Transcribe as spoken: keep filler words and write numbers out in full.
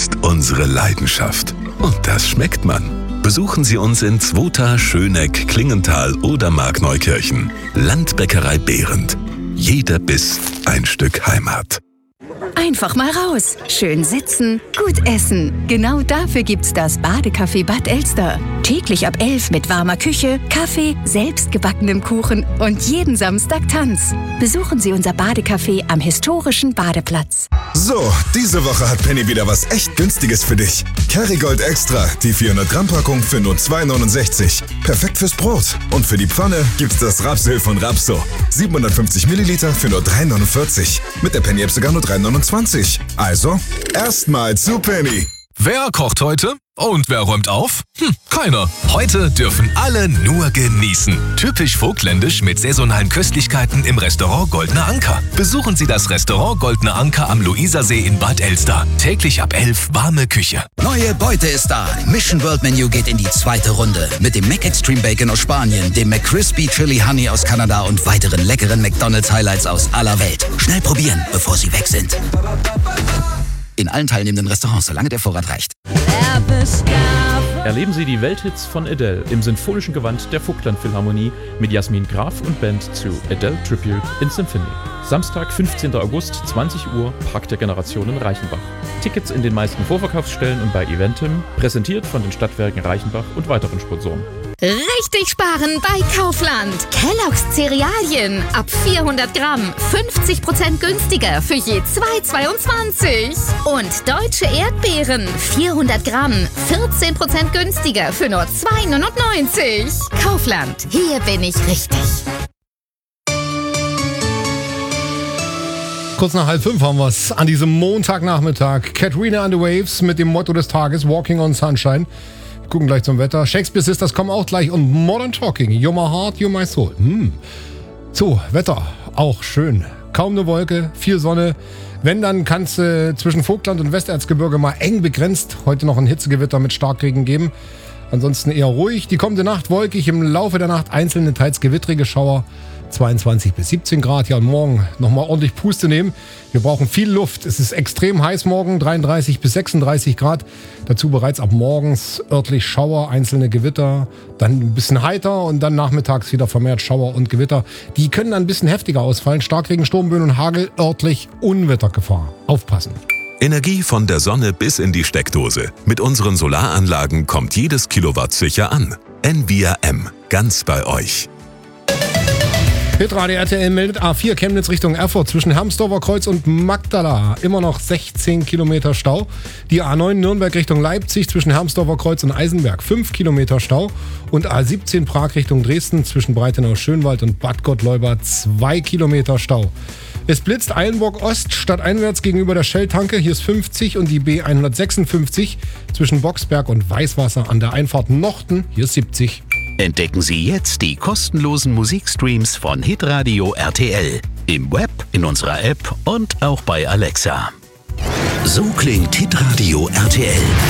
ist unsere Leidenschaft. Und das schmeckt man. Besuchen Sie uns in Zwota, Schöneck, Klingenthal oder Markneukirchen. Landbäckerei Behrendt. Jeder Biss ein Stück Heimat. Einfach mal raus, schön sitzen, gut essen. Genau dafür gibt's das Badecafé Bad Elster. Täglich ab elf mit warmer Küche, Kaffee, selbstgebackenem Kuchen und jeden Samstag Tanz. Besuchen Sie unser Badecafé am historischen Badeplatz. So, diese Woche hat Penny wieder was echt Günstiges für dich. Kerrygold Extra, die vierhundert Gramm Packung für nur zwei neunundsechzig. Perfekt fürs Brot. Und für die Pfanne gibt's das Rapsöl von Rapso. siebenhundertfünfzig Milliliter für nur drei neunundvierzig. Mit der Penny-App sogar nur drei neunundzwanzig. Also, erstmal zu Penny. Wer kocht heute? Und wer räumt auf? Hm, keiner. Heute dürfen alle nur genießen. Typisch vogtländisch mit saisonalen Köstlichkeiten im Restaurant Goldener Anker. Besuchen Sie das Restaurant Goldener Anker am Luisersee in Bad Elster. Täglich ab elf warme Küche. Neue Beute ist da. Mission World Menu geht in die zweite Runde. Mit dem McExtreme Bacon aus Spanien, dem McCrispy Chili Honey aus Kanada und weiteren leckeren McDonald's Highlights aus aller Welt. Schnell probieren, bevor sie weg sind. In allen teilnehmenden Restaurants, solange der Vorrat reicht. Erleben Sie die Welthits von Adele im sinfonischen Gewand der Vogtland Philharmonie mit Jasmin Graf und Band zu Adele Tribute in Symphony. Samstag, fünfzehnten August, zwanzig Uhr, Park der Generationen Reichenbach. Tickets in den meisten Vorverkaufsstellen und bei Eventim, präsentiert von den Stadtwerken Reichenbach und weiteren Sponsoren. Richtig sparen bei Kaufland. Kellogg's Cerealien ab vierhundert Gramm, fünfzig Prozent günstiger für je zwei zweiundzwanzig. Und deutsche Erdbeeren, vierhundert Gramm, vierzehn Prozent günstiger für nur zwei neunundneunzig. Kaufland, hier bin ich richtig. Kurz nach halb fünf haben wir es an diesem Montagnachmittag. Katrina and the Waves mit dem Motto des Tages, Walking on Sunshine. Wir gucken gleich zum Wetter. Shakespeare Sisters kommen auch gleich und Modern Talking, You're my heart, you're my soul. Hm. So, Wetter, auch schön. Kaum eine Wolke, viel Sonne. Wenn, dann kann es äh, zwischen Vogtland und Westerzgebirge mal eng begrenzt heute noch ein Hitzegewitter mit Starkregen geben. Ansonsten eher ruhig. Die kommende Nacht wolkig, im Laufe der Nacht einzelne teils gewittrige Schauer. zweiundzwanzig bis siebzehn Grad. Ja, und morgen nochmal ordentlich Puste nehmen. Wir brauchen viel Luft. Es ist extrem heiß morgen, dreiunddreißig bis sechsunddreißig Grad. Dazu bereits ab morgens örtlich Schauer, einzelne Gewitter, dann ein bisschen heiter und dann nachmittags wieder vermehrt Schauer und Gewitter. Die können dann ein bisschen heftiger ausfallen. Starkregen, Sturmböen und Hagel, örtlich Unwettergefahr. Aufpassen. Energie von der Sonne bis in die Steckdose. Mit unseren Solaranlagen kommt jedes Kilowatt sicher an. Envia M. Ganz bei euch. Hitradio R T L meldet A vier Chemnitz Richtung Erfurt zwischen Hermsdorfer Kreuz und Magdala. Immer noch sechzehn Kilometer Stau. Die A neun Nürnberg Richtung Leipzig zwischen Hermsdorfer Kreuz und Eisenberg. fünf Kilometer Stau. Und A siebzehn Prag Richtung Dresden zwischen Breitenau-Schönwald und Bad Gottleuba. zwei Kilometer Stau. Es blitzt Eilenburg Ost stadteinwärts gegenüber der Shell-Tanke. Hier ist fünfzig und die B hundertsechsundfünfzig zwischen Boxberg und Weißwasser an der Einfahrt Nochten. Hier ist siebzig. Entdecken Sie jetzt die kostenlosen Musikstreams von Hitradio R T L. Im Web, in unserer App und auch bei Alexa. So klingt Hitradio R T L.